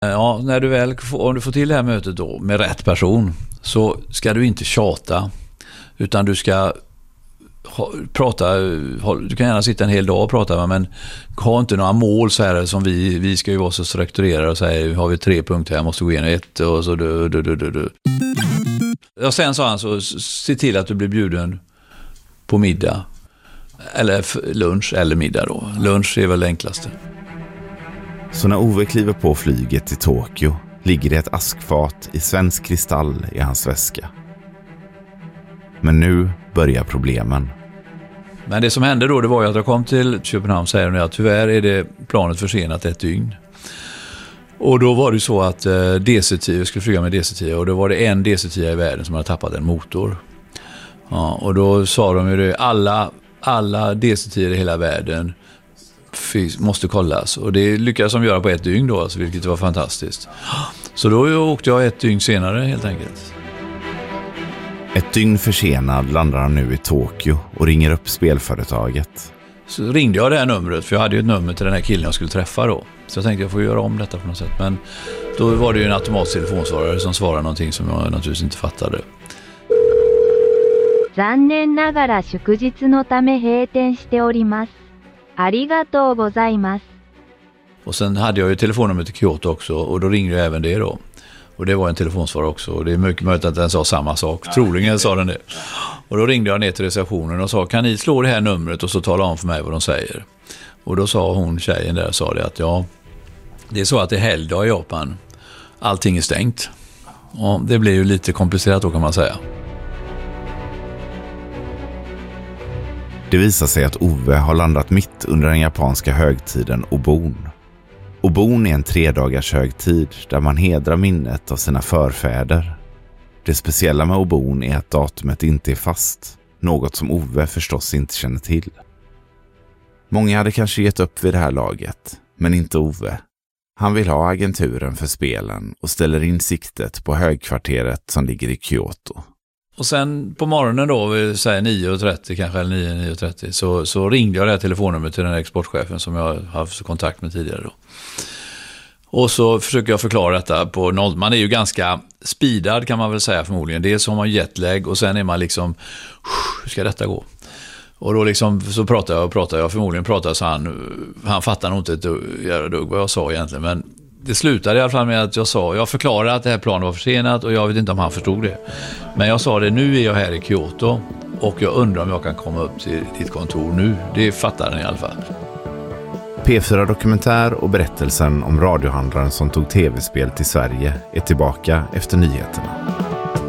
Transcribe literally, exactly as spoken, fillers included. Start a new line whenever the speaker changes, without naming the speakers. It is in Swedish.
Ja, när du väl får, om du får till det här mötet då med rätt person, så ska du inte tjata, utan du ska ha, prata, ha, du kan gärna sitta en hel dag och prata, men ha inte några mål så här som vi, vi ska ju vara så strukturerade och säga, har vi tre punkter här, måste gå igenom ett och så du, du, du, du, du. Och sen sa han så, se till att du blir bjuden på middag, eller lunch eller middag då. Lunch är väl det enklaste.
Så när Ove kliver på flyget till Tokyo ligger det ett askfat i svensk kristall i hans väska. Men nu börjar problemen.
Men det som hände då, det var ju att jag kom till Köpenhamn och säger att tyvärr är det planet försenat ett dygn. Och då var det så att D C tio, jag skulle flyga med D C tio, och då var det en D C tio i världen som hade tappat en motor. Ja, och då sa de ju det, alla, alla D C tio i hela världen måste kollas, och det lyckades de göra på ett dygn då, alltså, vilket var fantastiskt. Så då åkte jag ett dygn senare helt enkelt.
Ett dygn försenad landar han nu i Tokyo och ringer upp spelföretaget.
Så ringde jag det här numret, för jag hade ju ett nummer till den här killen jag skulle träffa då. Så jag tänkte jag får göra om detta på något sätt, men då var det ju en automatisk telefonsvarare som svarade någonting som jag naturligtvis inte fattade.
残念ながら祝日のため閉店しております。ありがとうございます。
Och sen hade jag ju telefonnummer till Kyoto också, och då ringde jag även det då. Och det var en telefonsvarare också, och det är mycket möjligt att den sa samma sak. Ja, troligen sa den det. Och då ringde jag ner till receptionen och sa, kan ni slå det här numret och så tala om för mig vad de säger? Och då sa hon, tjejen där, sa det att ja, det är så att det är helgdag i Japan. Allting är stängt. Och det blir ju lite komplicerat då, kan man säga.
Det visar sig att Ove har landat mitt under den japanska högtiden Obon. Obon är en tredagars högtid där man hedrar minnet av sina förfäder. Det speciella med Obon är att datumet inte är fast, något som Ove förstås inte känner till. Många hade kanske gett upp vid det här laget, men inte Ove. Han vill ha agenturen för spelen och ställer in siktet på högkvarteret som ligger i Kyoto.
Och sen på morgonen då, vi säger nio och trettio kanske, eller nio, nio och trettio, så, så ringde jag det här telefonnumret till den här exportchefen som jag har haft kontakt med tidigare då. Och så försöker jag förklara detta på noll. Man är ju ganska speedad, kan man väl säga förmodligen. Dels har man jetlag och sen är man liksom, hur ska detta gå? Och då liksom så pratar jag och pratar jag, förmodligen pratar så han, han fattar nog inte ett dugg, dugg vad jag sa egentligen, men det slutade i alla fall med att jag sa, jag förklarade att det här planet var försenat och jag vet inte om han förstod det. Men jag sa det, nu är jag här i Kyoto och jag undrar om jag kan komma upp till ditt kontor nu. Det fattar han i alla fall.
P fyra Dokumentär och berättelsen om radiohandlaren som tog tv-spel till Sverige är tillbaka efter nyheterna.